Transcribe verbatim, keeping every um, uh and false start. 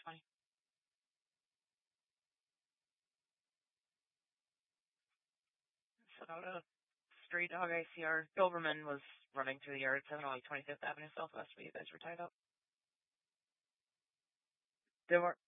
twenty. So a stray dog I C R Doberman was running through the yard at seven oh eight twenty-fifth Avenue Southwest where you guys were tied up. There were